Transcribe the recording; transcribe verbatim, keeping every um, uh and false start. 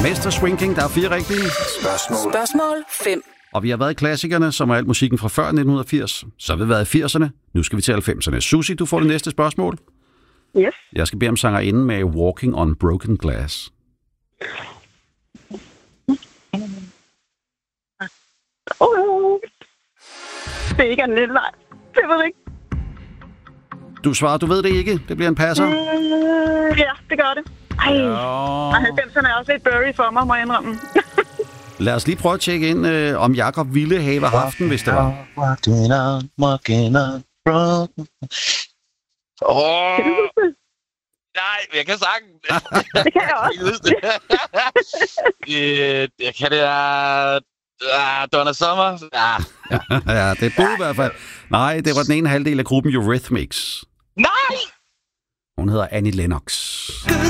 Mester Shrinking, der er fire rigtige. Spørgsmål. Spørgsmål fem. Og vi har været i klassikerne, som er alt musikken fra før nitten firs. Så har vi været i firserne. Nu skal vi til halvfemserne. Susie, du får det næste spørgsmål. Yes. Jeg skal bede om sangerinden med Walking on Broken Glass. Oh, det er ikke en lille leg. Det ved jeg ikke. Du svarer, du ved det ikke. Det bliver en passer. Mm, ja, det gør det. Ej, Ja. og halvfemserne er også lidt blurry for mig, må jeg indrømme. Lad os lige prøve at tjekke ind, øh, om Jakob ville have haft den, hvis det var. Walking on, walking on, broken. Åh, Kan du huske det? nej, jeg kan sange. Det kan jeg også. Jeg huske det. Øh, jeg kan det der... Ah, Donna Summer. Ah. Ja, det burde i hvert fald. Nej, det var den ene halvdel af gruppen Eurythmics. Nej! Hun hedder Annie Lennox.